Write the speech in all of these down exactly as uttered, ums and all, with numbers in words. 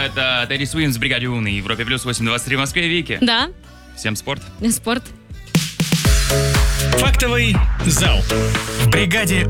это Тедди Свинс в бригаде У на Европе плюс восемь двадцать три в Москве. Вики. Да. Всем спорт. Спорт. Фактовый зал в бригаде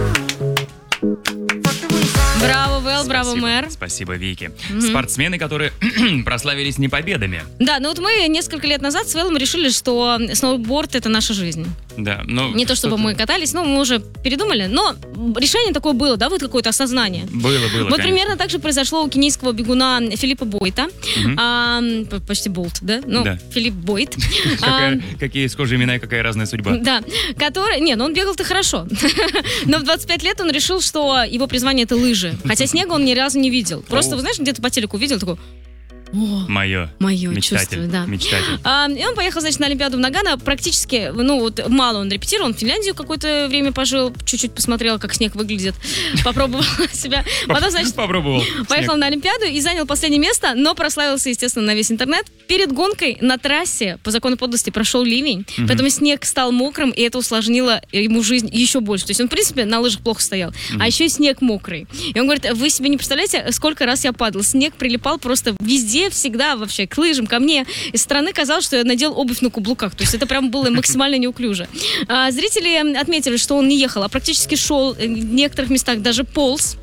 У. Браво, Вэл, браво, Спасибо. мэр. Спасибо, Вики. Спортсмены, которые прославились не победами. Да, ну вот мы несколько лет назад с Вэллом решили, что сноуборд — это наша жизнь. Да, но Не то чтобы мы катались, но мы уже передумали, но решение такое было, да, вот какое-то осознание. Было, было, Вот конечно. примерно так же произошло у кенийского бегуна Филиппа Бойта. Мгм. А, п- почти Болт, да? Ну, Да. Филипп Бойт. А, Какая- Какие схожие имена и какая разная судьба. Да, который... Не, ну он бегал-то хорошо. Но в двадцать пять лет он решил, что его призвание — это лыжи. Хотя снега он ни разу не видел. Просто, О. вы знаешь, где-то по телеку увидел, такой... О, Мое. мое Мечтатель. чувство, да. Мечтатель. А, и он поехал, значит, на Олимпиаду в Нагано. Практически, ну, вот мало он репетировал. Он в Финляндию какое-то время пожил, чуть-чуть посмотрел, как снег выглядит. Попробовал себя. Потом, значит, Попробовал. поехал Снег. на Олимпиаду и занял последнее место, но прославился, естественно, на весь интернет. Перед гонкой на трассе по закону подлости прошел ливень, поэтому снег стал мокрым, и это усложнило ему жизнь еще больше. То есть он, в принципе, на лыжах плохо стоял, а еще и снег мокрый. И он говорит, вы себе не представляете, сколько раз я падал. Снег прилипал просто везде, всегда, вообще, к лыжам, ко мне. Из стороны казалось, что я надел обувь на каблуках. То есть это прям было максимально неуклюже. А, зрители отметили, что он не ехал, а практически шел, в некоторых местах даже полз.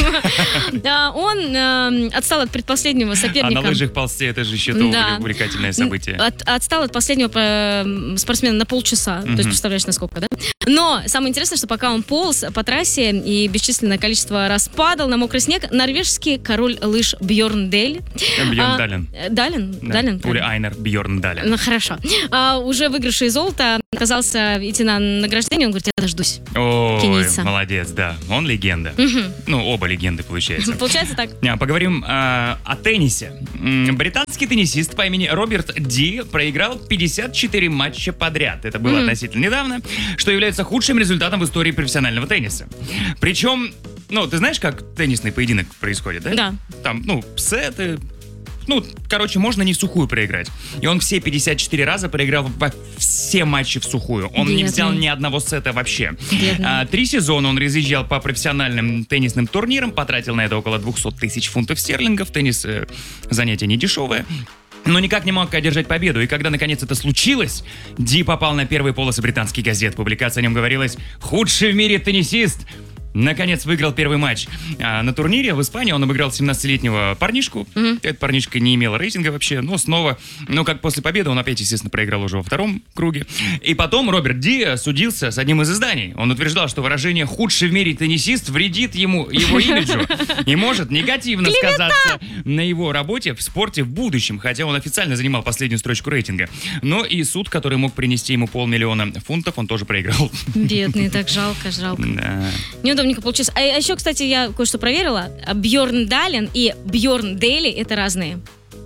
А, Он э, отстал от предпоследнего А соперника. на лыжах ползти это же еще то Да. увлекательное событие. От- отстал от последнего э, спортсмена на полчаса. То есть, представляешь, насколько, да? Но самое интересное, что пока он полз по трассе и бесчисленное количество раз падал на мокрый снег, норвежский король лыж Бьорн Дель. Бьорн а, Дален. э, Дален? Да. Дален? Ули правильно. Айнер Бьорн Дален. Ну, хорошо. А, уже выигравший золото оказался идти на награждение. Он говорит, я дождусь. Ой, Кенийца. молодец, да. Он легенда. Ну, оба легенды, получается. Получается так. А, Поговорим а, о теннисе. М, Британский теннисист по имени Роберт Ди проиграл пятьдесят четыре матча подряд. Это было относительно недавно, что является худшим результатом в истории профессионального тенниса. Причем, ну, ты знаешь, как теннисный поединок происходит, да? Да. Там, ну, сеты. Ну, короче, можно не в сухую проиграть. И он все пятьдесят четыре раза проиграл во все матчи в сухую. Он не Бедный. взял ни одного сета вообще. Бедный. А, Три сезона он разъезжал по профессиональным теннисным турнирам, потратил на это около двести тысяч фунтов стерлингов. Теннис э, занятие не дешевое. Но никак не мог одержать победу. И когда наконец это случилось, Ди попал на первые полосы британских газет. Публикация о нем говорилась: «Худший в мире теннисист». Наконец выиграл первый матч. А на турнире в Испании он обыграл семнадцатилетнего парнишку. Этот парнишка не имел рейтинга вообще, но снова, ну как после победы, он опять, естественно, проиграл уже во втором круге. И потом Роберт Ди судился с одним из изданий. Он утверждал, что выражение «худший в мире теннисист» вредит ему, его имиджу и может негативно сказаться на его работе в спорте в будущем, хотя он официально занимал последнюю строчку рейтинга. Но и суд, который мог принести ему полмиллиона фунтов, он тоже проиграл. Бедный, так жалко, жалко. Да. Неудобненько получилось. А еще, кстати, я кое-что проверила. Бьорн Дален и Бьорн Дели — это разные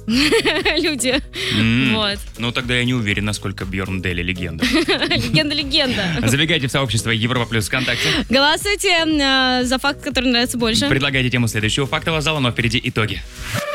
люди. М. Вот. Ну, тогда я не уверен, насколько Бьорн Дели легенда. Легенда-легенда. Забегайте в сообщество Европа Плюс ВКонтакте. Голосуйте э, за факт, который нравится больше. Предлагайте тему следующего фактового зала, но впереди итоги.